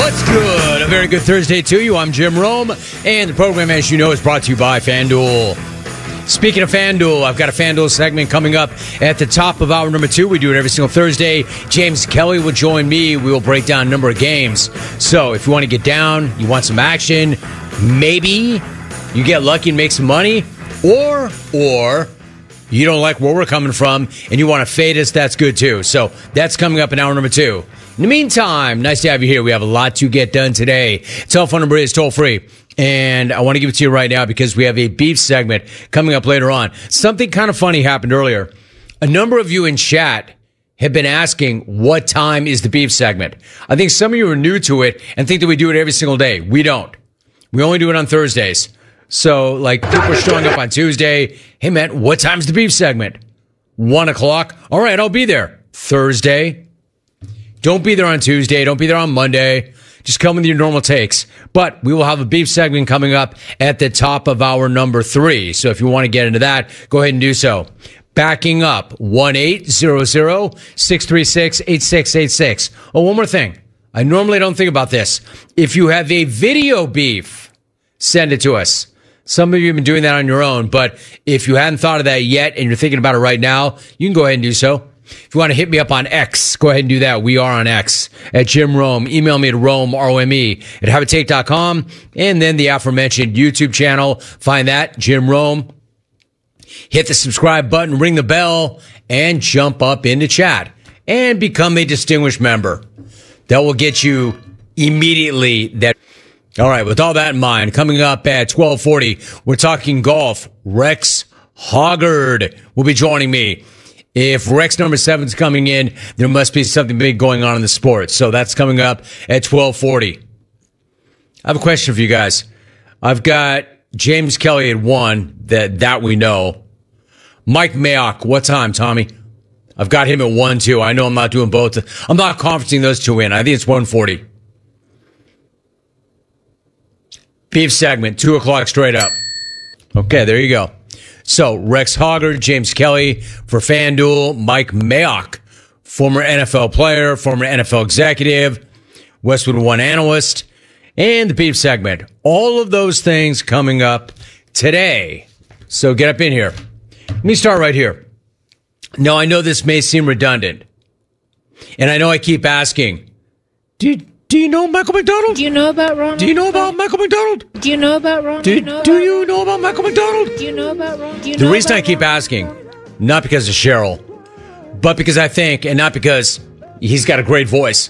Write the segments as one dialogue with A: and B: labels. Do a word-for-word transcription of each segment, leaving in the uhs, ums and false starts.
A: What's good? A very good Thursday to you. I'm Jim Rome, and the program, as you know, is brought to you by FanDuel. Speaking of FanDuel, I've got a FanDuel segment coming up at the top of hour number two. We do it every single Thursday. James Kelly will join me. We will break down a number of games. So if you want to get down, you want some action, maybe you get lucky and make some money, or, or you don't like where we're coming from and you want to fade us, that's good too. So that's coming up in hour number two. In the meantime, nice to have you here. We have a lot to get done today. Telephone number is toll free. And I want to give it to you right now because we have a beef segment coming up later on. Something kind of funny happened earlier. A number of you in chat have been asking, what time is the beef segment? I think some of you are new to it and think that we do it every single day. We don't. We only do it on Thursdays. So, like, people are showing up on Tuesday. Hey, man, what time's the beef segment? One o'clock? All right, I'll be there. Thursday. Don't be there on Tuesday. Don't be there on Monday. Just come with your normal takes. But we will have a beef segment coming up at the top of hour number three. So if you want to get into that, go ahead and do so. Backing up, one eight hundred, six three six, eight six eight six. Oh, one more thing. I normally don't think about this. If you have a video beef, send it to us. Some of you have been doing that on your own, but if you hadn't thought of that yet and you're thinking about it right now, you can go ahead and do so. If you want to hit me up on X, go ahead and do that. We are on X at Jim Rome. Email me at Rome, R O M E, at habitate dot com. And then the aforementioned YouTube channel. Find that, Jim Rome. Hit the subscribe button, ring the bell, and jump up into chat. And become a distinguished member. That will get you immediately that. All right, with all that in mind, coming up at twelve forty, we're talking golf. Rex Hoggard will be joining me. If Rex number seven's coming in, there must be something big going on in the sport. So that's coming up at twelve forty. I have a question for you guys. I've got James Kelly at one, that, that we know. Mike Mayock, what time, Tommy? I've got him at one, too. I know I'm not doing both. I'm not conferencing those two in. I think it's one forty. Beef segment, two o'clock straight up. Okay, there you go. So, Rex Hoggard, James Kelly for FanDuel, Mike Mayock, former N F L player, former N F L executive, Westwood One analyst, and the beef segment. All of those things coming up today. So, get up in here. Let me start right here. Now, I know this may seem redundant, and I know I keep asking, do you, do you know Michael McDonald?
B: Do you know about Ronald?
A: Do you know about Michael McDonald?
B: Do you know about Ronald?
A: Do,
B: do, you know,
A: do
B: about
A: you know about Michael McDonald?
B: Do you know about Ronald?
A: The reason I keep asking, not because of Cheryl, but because I think, and not because he's got a great voice,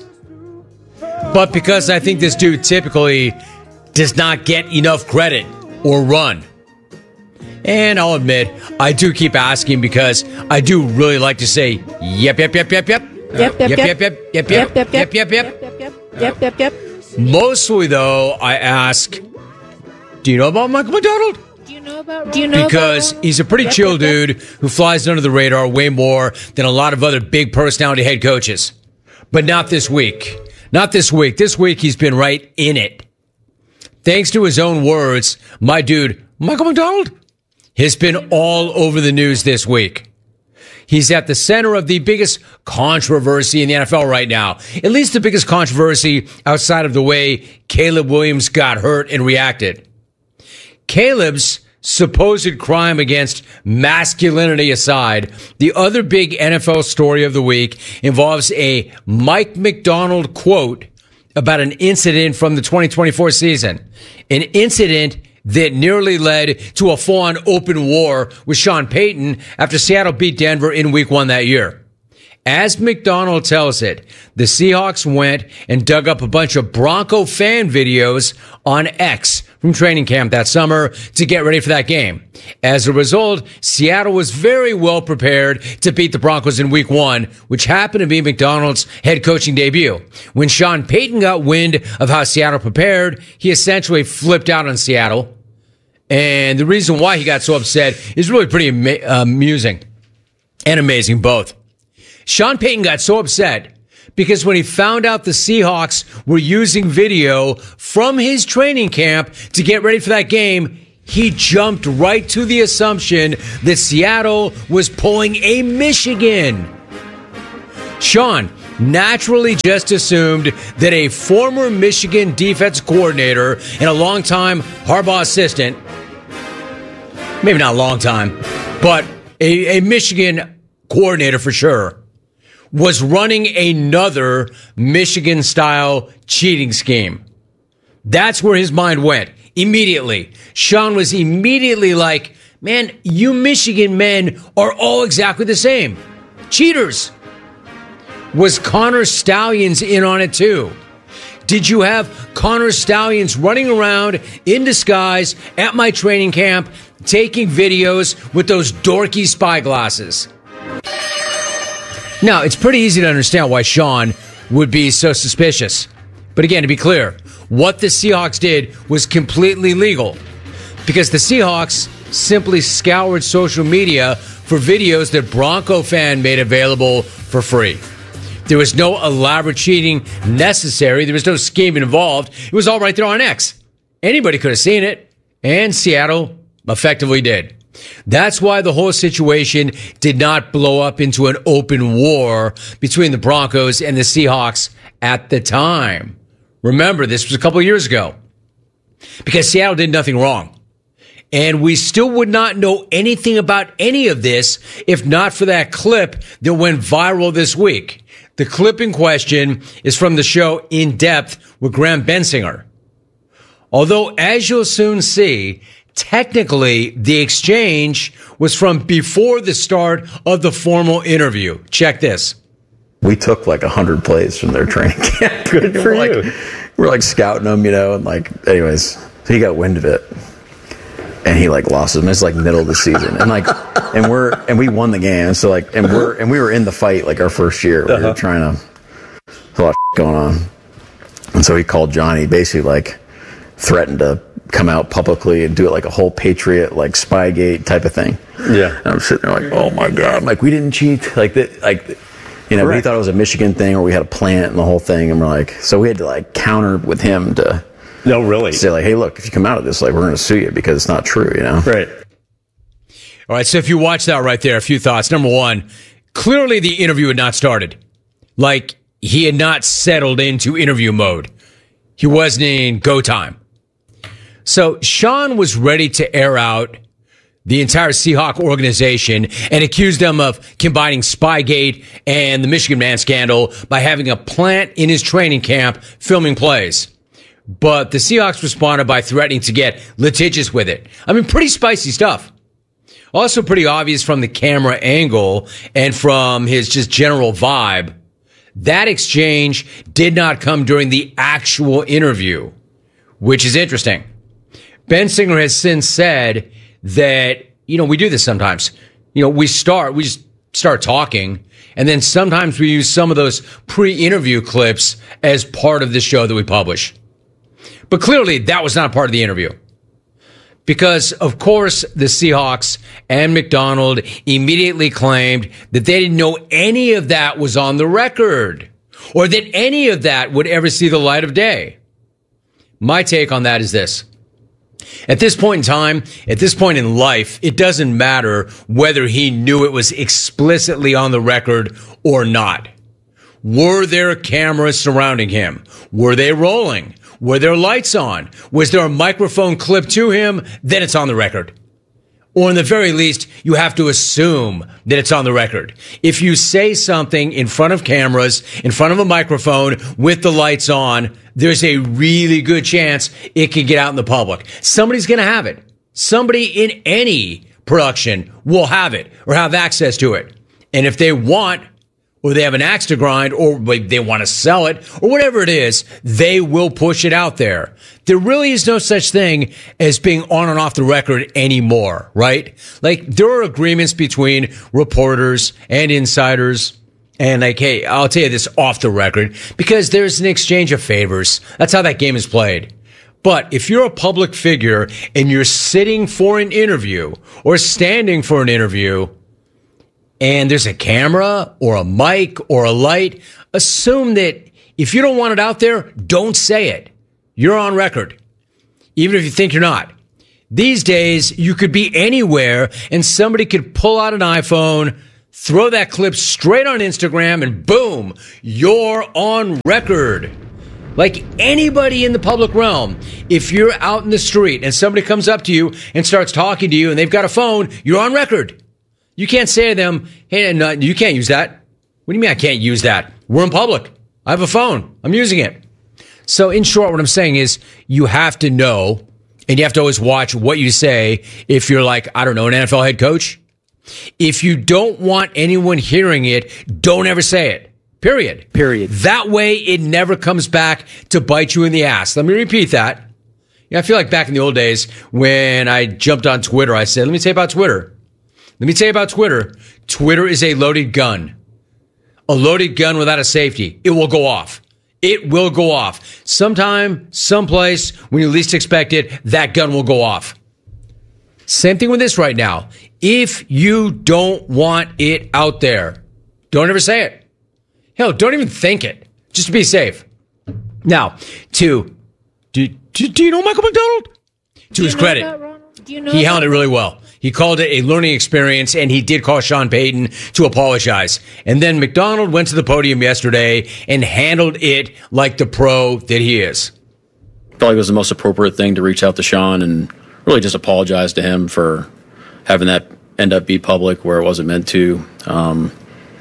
A: but because I think this dude typically does not get enough credit or run. And I'll admit, I do keep asking because I do really like to say, yep, yep, yep, yep, yep.
B: Yep, yep,
A: yep, yep, yep, yep, yep, yep, yep, yep, yep,
B: yep, yep, yep, yep.
A: Mostly, though, I ask, do you know about Michael McDonald?
B: Do you know about Do you know
A: Because
B: about
A: he's a pretty
B: yep,
A: chill
B: yep,
A: dude
B: yep.
A: who flies under the radar way more than a lot of other big personality head coaches. But not this week. Not this week. This week, he's been right in it. Thanks to his own words, my dude, Michael McDonald, has been all over the news this week. He's at the center of the biggest controversy in the N F L right now. At least the biggest controversy outside of the way Caleb Williams got hurt and reacted. Caleb's supposed crime against masculinity aside, the other big N F L story of the week involves a Mike McDonald quote about an incident from the twenty twenty-four season. An incident that nearly led to a full-on open war with Sean Payton after Seattle beat Denver in week one that year. As McDonald tells it, the Seahawks went and dug up a bunch of Bronco fan videos on X from training camp that summer to get ready for that game. As a result, Seattle was very well prepared to beat the Broncos in week one, which happened to be McDonald's head coaching debut. When Sean Payton got wind of how Seattle prepared, he essentially flipped out on Seattle. And the reason why he got so upset is really pretty ama- amusing and amazing both. Sean Payton got so upset because when he found out the Seahawks were using video from his training camp to get ready for that game, he jumped right to the assumption that Seattle was pulling a Michigan. Sean, naturally just assumed that a former Michigan defense coordinator and a longtime Harbaugh assistant, maybe not a long time, but a, a Michigan coordinator for sure, was running another Michigan-style cheating scheme. That's where his mind went immediately. Sean was immediately like, man, you Michigan men are all exactly the same. Cheaters. Was Connor Stalions in on it too? Did you have Connor Stalions running around in disguise at my training camp taking videos with those dorky spy glasses? Now, it's pretty easy to understand why Sean would be so suspicious. But again, to be clear, what the Seahawks did was completely legal because the Seahawks simply scoured social media for videos that Bronco fan made available for free. There was no elaborate cheating necessary. There was no scheming involved. It was all right there on X. Anybody could have seen it, and Seattle effectively did. That's why the whole situation did not blow up into an open war between the Broncos and the Seahawks at the time. Remember, this was a couple of years ago because Seattle did nothing wrong. And we still would not know anything about any of this if not for that clip that went viral this week. The clip in question is from the show In Depth with Graham Bensinger. Although, as you'll soon see, technically the exchange was from before the start of the formal interview. Check this.
C: We took like a hundred plays from their training camp.
D: Good for
C: we're
D: you.
C: Like, we're like scouting them, you know, and like, anyways, so he got wind of it. And he like lost him. It's like middle of the season, and like, and we're and we won the game. So like, and we're and we were in the fight like our first year. We uh-huh. were trying to, there's a lot of going on, and so he called Johnny, basically like threatened to come out publicly and do it like a whole Patriot like Spygate type of thing.
D: Yeah,
C: and I'm sitting there like, oh my god, I'm like we didn't cheat, like that, like you know, we thought it was a Michigan thing or we had a plant and the whole thing, and we're like, so we had to like counter with him to.
D: No, really?
C: Say like, hey, look, if you come out of this, like, we're going to sue you because it's not true, you know?
D: Right.
A: All right, so if you watch that right there, a few thoughts. Number one, clearly the interview had not started. Like, he had not settled into interview mode. He wasn't in go time. So Sean was ready to air out the entire Seahawk organization and accused them of combining Spygate and the Michigan Man scandal by having a plant in his training camp filming plays. But the Seahawks responded by threatening to get litigious with it. I mean, pretty spicy stuff. Also pretty obvious from the camera angle and from his just general vibe. That exchange did not come during the actual interview, which is interesting. Bensinger has since said that, you know, we do this sometimes. You know, we start, we just start talking, and then sometimes we use some of those pre-interview clips as part of the show that we publish. But clearly, that was not part of the interview. Because, of course, the Seahawks and McDonald immediately claimed that they didn't know any of that was on the record, or that any of that would ever see the light of day. My take on that is this. At this point in time, at this point in life, it doesn't matter whether he knew it was explicitly on the record or not. Were there cameras surrounding him? Were they rolling? Were there lights on? Was there a microphone clipped to him? Then it's on the record. Or in the very least, you have to assume that it's on the record. If you say something in front of cameras, in front of a microphone, with the lights on, there's a really good chance it can get out in the public. Somebody's going to have it. Somebody in any production will have it or have access to it. And if they want, or they have an axe to grind, or they want to sell it, or whatever it is, they will push it out there. There really is no such thing as being on and off the record anymore, right? Like, there are agreements between reporters and insiders, and like, hey, I'll tell you this off the record, because there's an exchange of favors. That's how that game is played. But if you're a public figure and you're sitting for an interview or standing for an interview, and there's a camera or a mic or a light, assume that if you don't want it out there, don't say it. You're on record, even if you think you're not. These days, you could be anywhere and somebody could pull out an iPhone, throw that clip straight on Instagram, and boom, you're on record. Like anybody in the public realm, if you're out in the street and somebody comes up to you and starts talking to you and they've got a phone, you're on record. You can't say to them, hey, no, you can't use that. What do you mean I can't use that? We're in public. I have a phone. I'm using it. So in short, what I'm saying is you have to know, and you have to always watch what you say if you're like, I don't know, an N F L head coach. If you don't want anyone hearing it, don't ever say it. Period.
D: Period.
A: That way it never comes back to bite you in the ass. Let me repeat that. Yeah, I feel like back in the old days when I jumped on Twitter, I said, let me tell you about Twitter. Let me tell you about Twitter. Twitter is a loaded gun. A loaded gun without a safety. It will go off. It will go off. Sometime, someplace, when you least expect it, that gun will go off. Same thing with this right now. If you don't want it out there, don't ever say it. Hell, don't even think it, just to be safe. Now, to, do, do, do you know Michael McDonald? To his credit,
B: Do you know
A: he handled it really well. He called it a learning experience, and he did call Sean Payton to apologize. And then McDonald went to the podium yesterday and handled it like the pro that he is.
E: I felt like it was the most appropriate thing to reach out to Sean and really just apologize to him for having that end up be public where it wasn't meant to. Um,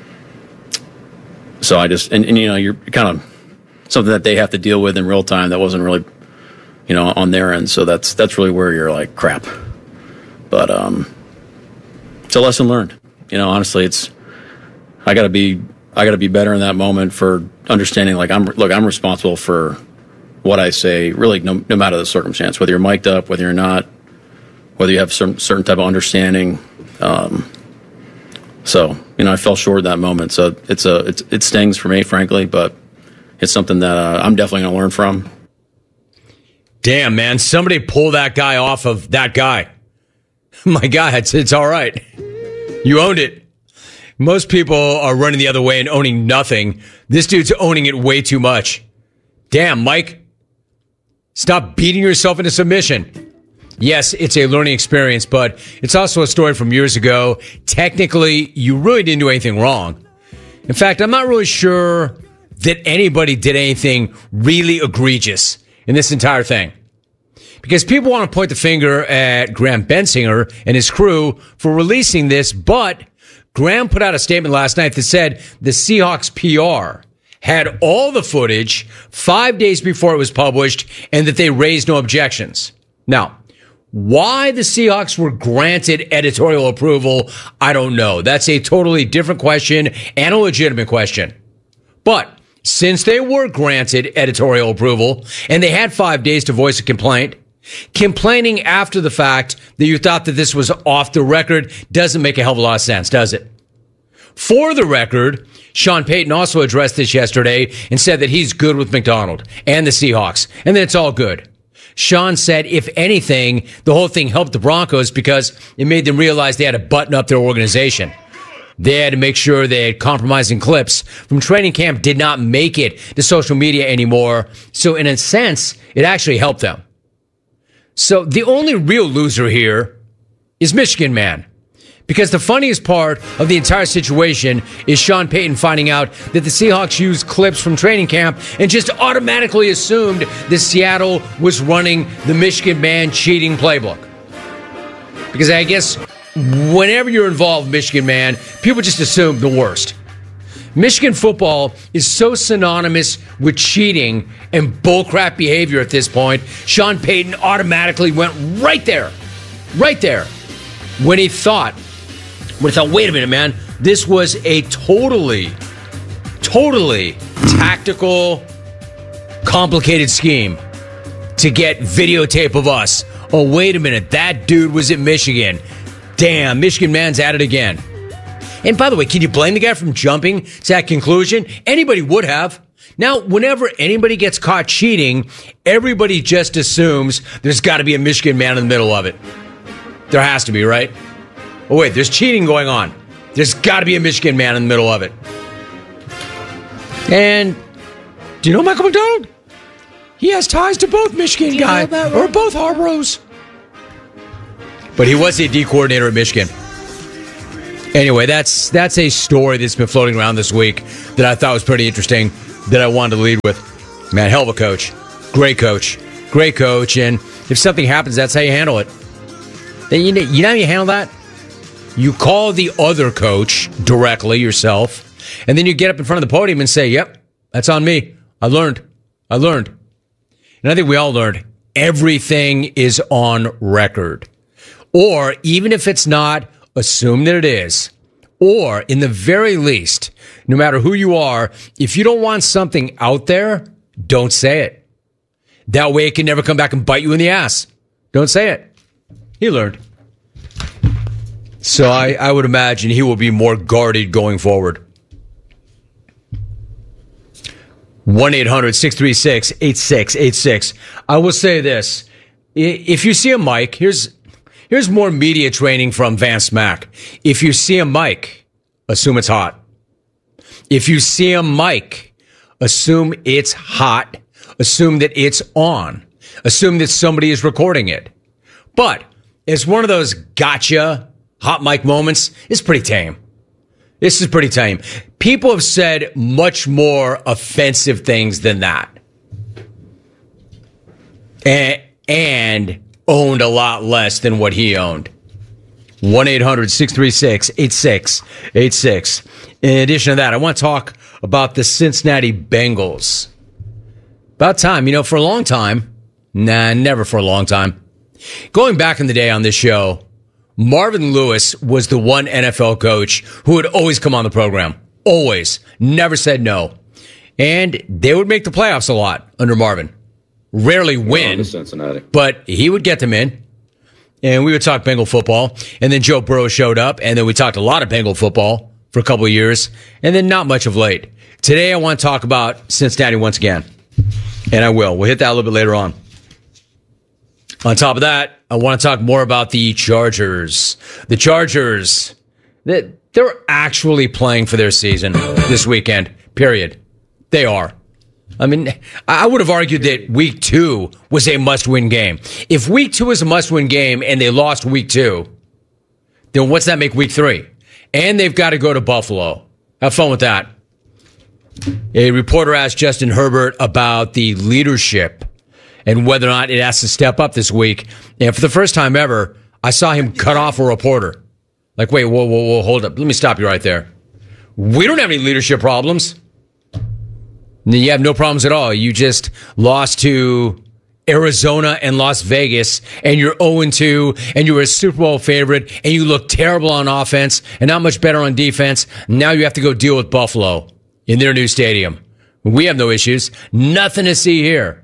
E: so I just, and, and you know, you're kind of something that they have to deal with in real time that wasn't really, you know, on their end. So that's, that's really where you're like, crap. But um, it's a lesson learned. You know, honestly, it's, I gotta be, I gotta be better in that moment for understanding, like, I'm, look, I'm responsible for what I say, really, no, no matter the circumstance, whether you're mic'd up, whether you're not, whether you have some certain type of understanding. Um, so, you know, I fell short in that moment. So it's a, it's, it stings for me, frankly, but it's something that uh, I'm definitely going to learn from.
A: Damn, man, somebody pull that guy off of that guy. My God, it's, it's all right. You owned it. Most people are running the other way and owning nothing. This dude's owning it way too much. Damn, Mike. Stop beating yourself into submission. Yes, it's a learning experience, but it's also a story from years ago. Technically, you really didn't do anything wrong. In fact, I'm not really sure that anybody did anything really egregious in this entire thing. Because people want to point the finger at Graham Bensinger and his crew for releasing this, but Graham put out a statement last night that said the Seahawks P R had all the footage five days before it was published and that they raised no objections. Now, why the Seahawks were granted editorial approval, I don't know. That's a totally different question and a legitimate question. But since they were granted editorial approval and they had five days to voice a complaint, complaining after the fact that you thought that this was off the record doesn't make a hell of a lot of sense, does it? For the record, Sean Payton also addressed this yesterday and said that he's good with McDonald and the Seahawks, and that it's all good. Sean said, if anything, the whole thing helped the Broncos because it made them realize they had to button up their organization. They had to make sure they had compromising clips from training camp did not make it to social media anymore. So in a sense, it actually helped them. So the only real loser here is Michigan Man. Because the funniest part of the entire situation is Sean Payton finding out that the Seahawks used clips from training camp and just automatically assumed that Seattle was running the Michigan Man cheating playbook. Because I guess whenever you're involved, Michigan Man, people just assume the worst. Michigan football is so synonymous with cheating and bullcrap behavior at this point, Sean Payton automatically went right there, right there, when he thought, when he thought, wait a minute, man, this was a totally, totally tactical, complicated scheme to get videotape of us. Oh, wait a minute, that dude was at Michigan. Damn, Michigan Man's at it again. And by the way, can you blame the guy from jumping to that conclusion? Anybody would have. Now, whenever anybody gets caught cheating, everybody just assumes there's got to be a Michigan Man in the middle of it. There has to be, right? Oh, wait, there's cheating going on. There's got to be a Michigan Man in the middle of it. And do you know Michael McDonald? He has ties to both Michigan guy or both Harbaugh. But he was the D coordinator at Michigan. Anyway, that's that's a story that's been floating around this week that I thought was pretty interesting that I wanted to lead with. Man, hell of a coach. Great coach. Great coach. And if something happens, that's how you handle it. Then you know, you know how you handle that? You call the other coach directly yourself, and then you get up in front of the podium and say, yep, that's on me. I learned. I learned. And I think we all learned everything is on record. Or even if it's not, assume that it is. Or in the very least, no matter who you are, if you don't want something out there, don't say it. That way it can never come back and bite you in the ass. Don't say it. He learned. So I, I would imagine he will be more guarded going forward. one eight hundred six three six eight six eight six. I will say this. If you see a mic, here's here's more media training from Vance Mack. If you see a mic, assume it's hot. If you see a mic, assume it's hot. Assume that it's on. Assume that somebody is recording it. But it's one of those gotcha hot mic moments. It's pretty tame. This is pretty tame. People have said much more offensive things than that. And, and owned a lot less than what he owned. one eight hundred six three six eight six eight six. In addition to that, I want to talk about the Cincinnati Bengals. About time. You know, for a long time. Nah, never for a long time. Going back in the day on this show, Marvin Lewis was the one N F L coach who would always come on the program. Always. Never said no. And they would make the playoffs a lot under Marvin. Rarely win,
D: oh, Cincinnati.
A: But he would get them in. And we would talk Bengal football. And then Joe Burrow showed up. And then we talked a lot of Bengal football for a couple of years. And then not much of late. Today I want to talk about Cincinnati once again. And I will. We'll hit that a little bit later on. On top of that, I want to talk more about the Chargers. The Chargers, they're actually playing for their season this weekend, period. They are. I mean, I would have argued that week two was a must-win game. If week two is a must-win game and they lost week two, then what's that make week three? And they've got to go to Buffalo. Have fun with that. A reporter asked Justin Herbert about the leadership and whether or not it has to step up this week. And for the first time ever, I saw him cut off a reporter. Like, wait, whoa, whoa, whoa, hold up. Let me stop you right there. We don't have any leadership problems. You have no problems at all. You just lost to Arizona and Las Vegas, and you're oh and two, and you were a Super Bowl favorite, and you look terrible on offense and not much better on defense. Now you have to go deal with Buffalo in their new stadium. We have no issues. Nothing to see here.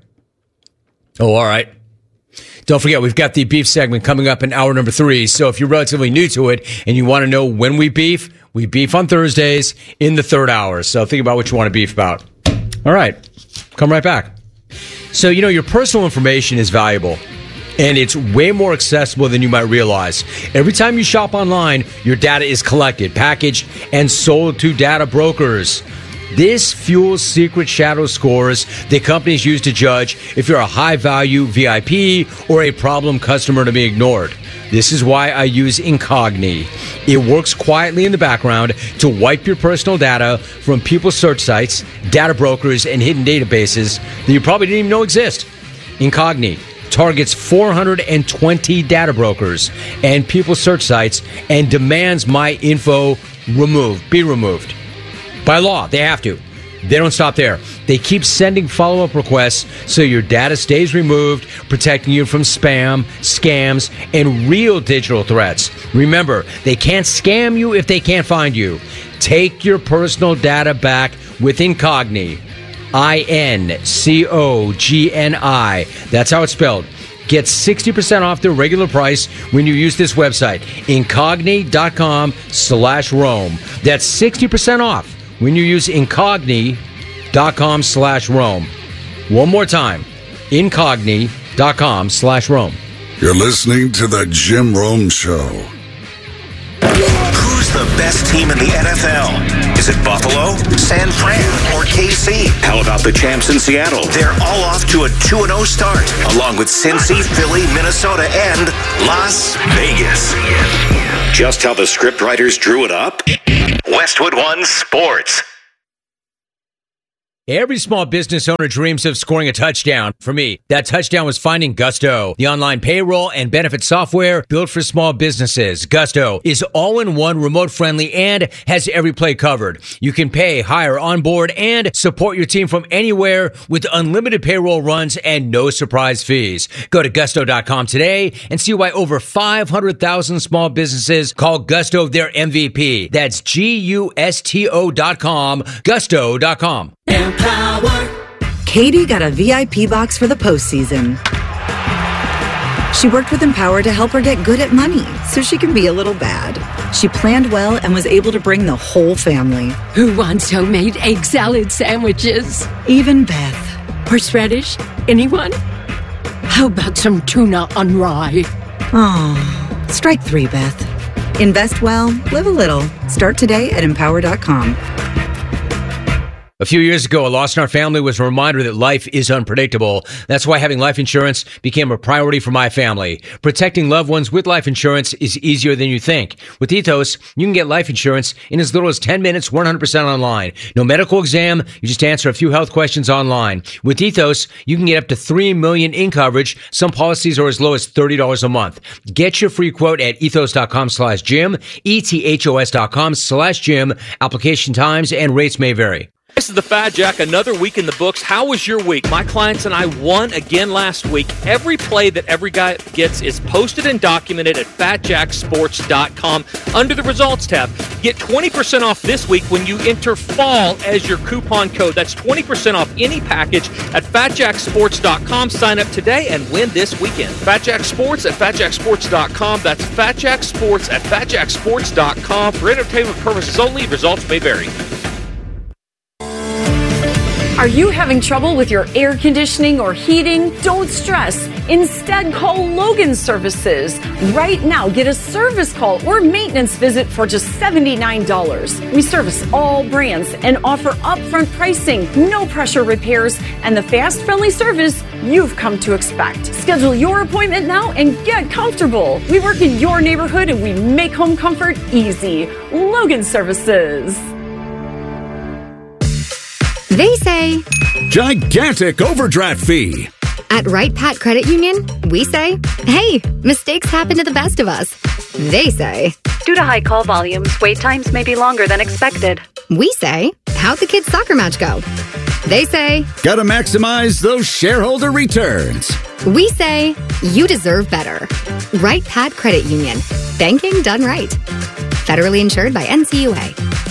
A: Oh, all right. Don't forget, we've got the beef segment coming up in hour number three. So if you're relatively new to it and you want to know when we beef, we beef on Thursdays in the third hour. So think about what you want to beef about. All right. Come right back. So, you know, your personal information is valuable, and it's way more accessible than you might realize. Every time you shop online, your data is collected, packaged, and sold to data brokers. This fuels secret shadow scores that companies use to judge if you're a high-value V I P or a problem customer to be ignored. This is why I use Incogni. It works quietly in the background to wipe your personal data from people's search sites, data brokers, and hidden databases that you probably didn't even know exist. Incogni targets four hundred twenty data brokers and people's search sites and demands my info removed, be removed. By law, they have to. They don't stop there. They keep sending follow-up requests so your data stays removed, protecting you from spam, scams, and real digital threats. Remember, they can't scam you if they can't find you. Take your personal data back with Incogni. I N C O G N I. That's how it's spelled. Get sixty percent off their regular price when you use this website, Incogni.com slash Rome. That's sixty percent off when you use Incogni.com slash Rome. One more time, Incogni.com slash Rome.
F: You're listening to the Jim Rome Show.
G: Who's
D: the best team in the N F L? Is it Buffalo, San Fran, or K C? How about the champs in Seattle? They're all off to a two and oh start, along with Cincy, Philly, Minnesota, and Las Vegas. Just how the scriptwriters drew it up? Westwood One Sports.
A: Every small business owner dreams of scoring a touchdown. For me, that touchdown was finding Gusto, the online payroll and benefit software built for small businesses. Gusto is all-in-one, remote-friendly, and has every play covered. You can pay, hire, onboard, and support your team from anywhere with unlimited payroll runs and no surprise fees. Go to gusto dot com today and see why over five hundred thousand small businesses call Gusto their M V P. That's G U S T O dot com, gusto dot com.
F: Empower. Katie got a V I P box for the postseason. She worked with Empower to help her get good at money so she can be a little bad. She planned well and was able to bring the whole family.
G: Who wants homemade egg salad sandwiches?
F: Even Beth.
G: Horseradish? Anyone? How about some tuna on rye?
F: Oh, strike three, Beth. Invest well, live a little. Start today at empower dot com.
A: A few years ago, a loss in our family was a reminder that life is unpredictable. That's why having life insurance became a priority for my family. Protecting loved ones with life insurance is easier than you think. With Ethos, you can get life insurance in as little as ten minutes, one hundred percent online. No medical exam, you just answer a few health questions online. With Ethos, you can get up to three million dollars in coverage. Some policies are as low as thirty dollars a month. Get your free quote at ethos dot com slash Jim, E T H O S dot com slash Jim. Application times and rates may vary.
H: This is the Fat Jack, another week in the books. How was your week? My clients and I won again last week. Every play that every guy gets is posted and documented at fat jack sports dot com under the results tab. Get twenty percent off this week when you enter fall as your coupon code. That's twenty percent off any package at fat jack sports dot com. Sign up today and win this weekend. Fat Jack Sports at fat jack sports dot com. That's Fat Jack Sports at fat jack sports dot com. For entertainment purposes only, results may vary.
I: Are you having trouble with your air conditioning or heating? Don't stress. Instead, call Logan Services. Right now, get a service call or maintenance visit for just seventy-nine dollars. We service all brands and offer upfront pricing, no pressure repairs, and the fast, friendly service you've come to expect. Schedule your appointment now and get comfortable. We work in your neighborhood and we make home comfort easy. Logan Services.
J: They say
K: gigantic overdraft fee.
J: At Right Pat Credit Union, we say, hey, mistakes happen to the best of us. They say,
L: due to high call volumes, wait times may be longer than expected.
J: We say, how'd the kids' soccer match go? They say,
K: gotta maximize those shareholder returns.
J: We say, you deserve better. Right Pat Credit Union. Banking done right. Federally insured by N C U A.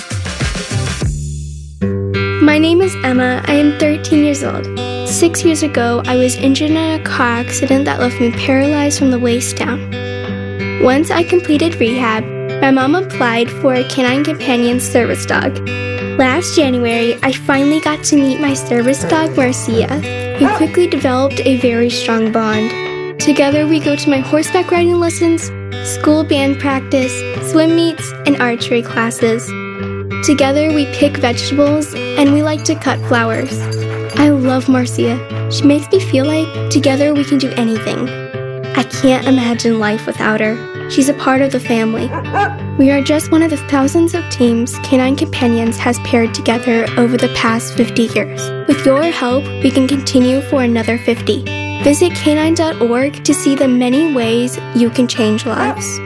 M: My name is Emma. I am thirteen years old. Six years ago, I was injured in a car accident that left me paralyzed from the waist down. Once I completed rehab, my mom applied for a Canine Companion service dog. Last January, I finally got to meet my service dog, Marcia. We quickly developed a very strong bond. Together, we go to my horseback riding lessons, school band practice, swim meets, and archery classes. Together, we pick vegetables, and we like to cut flowers. I love Marcia. She makes me feel like together we can do anything. I can't imagine life without her. She's a part of the family. We are just one of the thousands of teams Canine Companions has paired together over the past fifty years. With your help, we can continue for another fifty. Visit canine dot org to see the many ways you can change lives.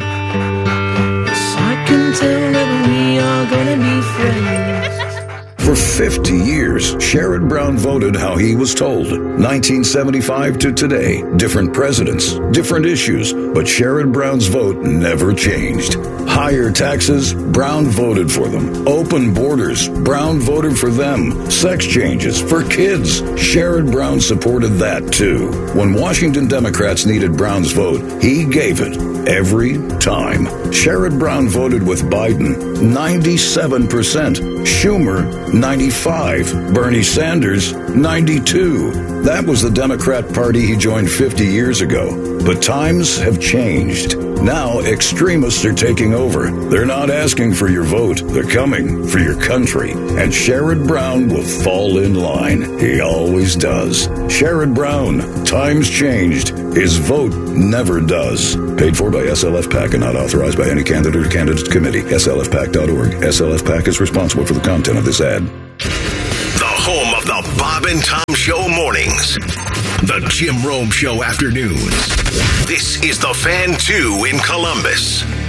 N: Gonna be friends.
O: For fifty years, Sherrod Brown voted how he was told. nineteen seventy-five to today, different presidents, different issues, but Sherrod Brown's vote never changed. Higher taxes, Brown voted for them. Open borders, Brown voted for them. Sex changes for kids, Sherrod Brown supported that too. When Washington Democrats needed Brown's vote, he gave it every time. Sherrod Brown voted with Biden, ninety-seven percent. Schumer, ninety-five. Bernie Sanders, ninety-two. That was the Democrat Party he joined fifty years ago. But times have changed. Now, extremists are taking over. They're not asking for your vote. They're coming for your country. And Sherrod Brown will fall in line. He always does. Sherrod Brown. Times changed. His vote never does. Paid for by S L F PAC and not authorized by any candidate or candidate committee. S L F PAC dot org. S L F PAC is responsible for the content of this ad.
D: The home of the Bob and Tom Show mornings. The Jim Rome Show afternoons. This is the Fan two in Columbus.